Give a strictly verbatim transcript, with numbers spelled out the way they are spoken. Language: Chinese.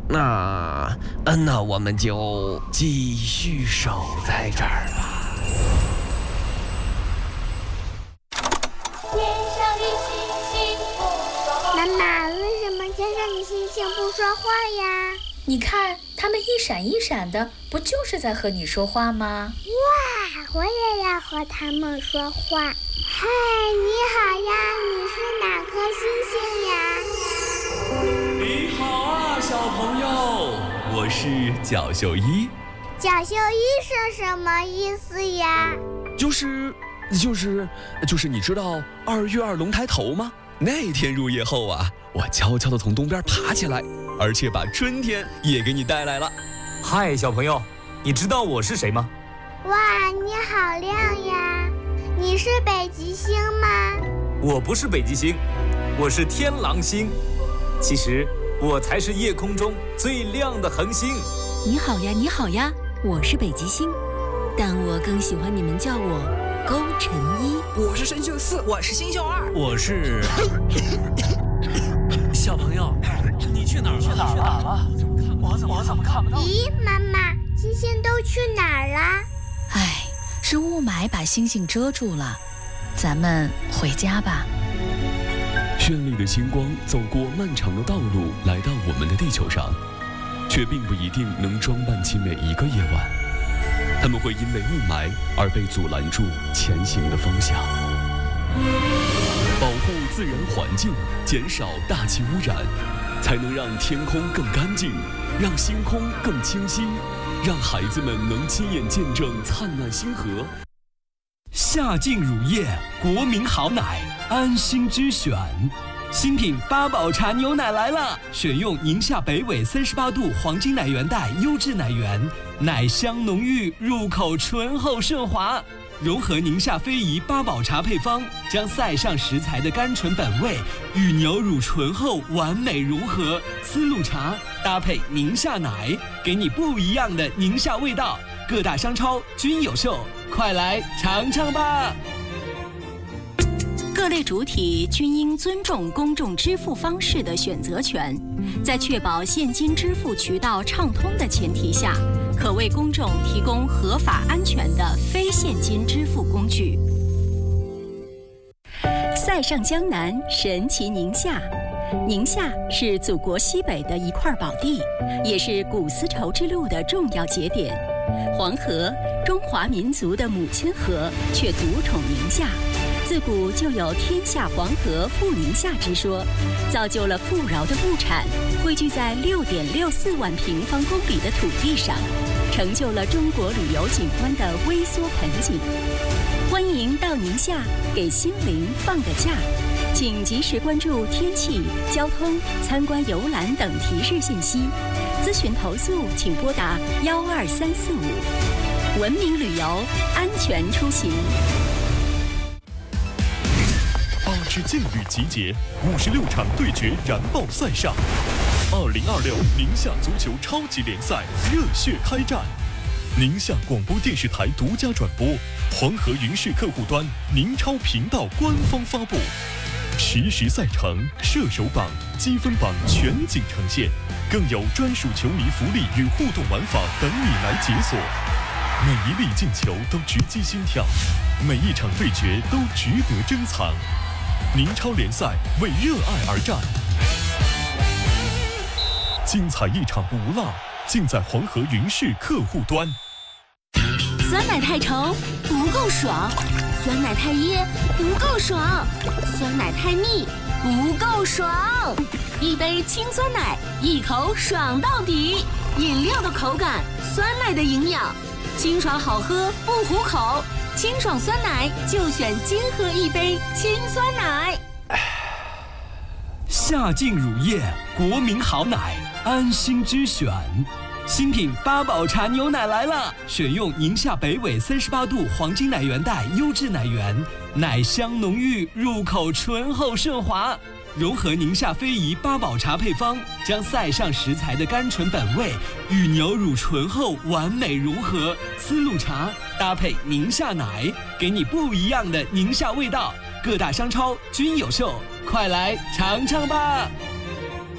那，嗯，那我们就继续守在这儿吧。 妈妈，为什么天上的星星不说话呀？ 你看，它们一闪一闪的，不就是在和你说话吗？ 哇，我也要和它们说话。嗨，你好呀，你是哪颗星星呀？ 你好啊，小朋友，我是角秀一。 角秀一是什么意思呀？ 就是就是就是你知道二月二龙抬头吗？那天入夜后啊，我悄悄地从东边爬起来，而且把春天也给你带来了。 嗨，小朋友，你知道我是谁吗？ 哇，你好亮呀！你是北极星吗？ 我不是北极星，我是天狼星。其实我才是夜空中最亮的恒星。 你好呀，你好呀，我是北极星，但我更喜欢你们叫我勾陈一。 我是生锈四，我是星宿二， 我是小朋友，你去哪儿了？去哪儿了？我怎么我怎么看不到？ 咦，妈妈，星星都去哪儿了？ 唉，是雾霾把星星遮住了，咱们回家吧。 绚丽的星光走过漫长的道路，来到我们的地球上，却并不一定能装扮起每一个夜晚。他们会因为雾霾而被阻拦住前行的方向。保护自然环境，减少大气污染，才能让天空更干净，让星空更清晰，让孩子们能亲眼见证灿烂星河。 夏劲乳业，国民好奶，安心之选。新品八宝茶牛奶来了，选用宁夏北纬三十八度黄金奶源带优质奶源，奶香浓郁，入口醇厚顺滑。融合宁夏非遗八宝茶配方，将塞上食材的甘醇本味与牛乳醇厚完美融合。丝路茶搭配宁夏奶，给你不一样的宁夏味道。各大商超均有售，快来尝尝吧！ 各类主体均应尊重公众支付方式的选择权，在确保现金支付渠道畅通的前提下，可为公众提供合法安全的非现金支付工具。塞上江南，神奇宁夏。宁夏是祖国西北的一块宝地，也是古丝绸之路的重要节点。黄河，中华民族的母亲河，却独宠宁夏。自古就有天下黄河富宁夏之说，造就了富饶的物产汇聚在六点六四万平方公里的土地上，成就了中国旅游景观的微缩盆景。欢迎到宁夏给心灵放个假，请及时关注天气、交通、参观游览等提示信息。咨询投诉请拨打幺二三四五。文明旅游，安全出行。 八支劲旅集结，五十六场对决燃爆赛上。二零二六宁夏足球超级联赛热血开战，宁夏广播电视台独家转播，黄河云视客户端、宁超频道官方发布。实时赛程、射手榜、积分榜全景呈现，更有专属球迷福利与互动玩法等你来解锁。每一粒进球都直击心跳，每一场对决都值得珍藏。宁超联赛为热爱而战，精彩一场不落，尽在黄河云视客户端。 酸奶太稠不够爽，酸奶太噎不够爽，酸奶太腻不够爽。一杯清酸奶，一口爽到底。饮料的口感，酸奶的营养，清爽好喝不糊口。清爽酸奶就选金喝一杯清酸奶。 夏劲乳业，国民好奶，安心之选。新品八宝茶牛奶来了，选用宁夏北纬三十八度黄金奶源带优质奶源，奶香浓郁，入口醇厚顺滑。融合宁夏非遗八宝茶配方，将塞上食材的甘醇本味与牛乳醇厚完美融合。丝路茶搭配宁夏奶，给你不一样的宁夏味道。各大商超均有售，快来尝尝吧！